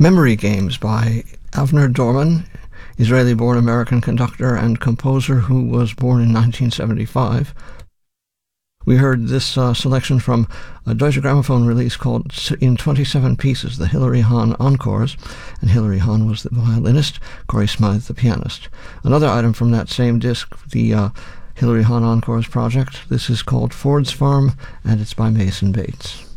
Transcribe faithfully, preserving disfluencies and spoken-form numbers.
Memory Games by Avner Dorman, Israeli-born American conductor and composer who was born in nineteen seventy-five. We heard this uh, selection from a Deutsche Grammophon release called In twenty-seven Pieces, the Hilary Hahn Encores, and Hilary Hahn was the violinist, Corey Smythe the pianist. Another item from that same disc, the uh, Hilary Hahn Encores project. This is called Ford's Farm, and it's by Mason Bates.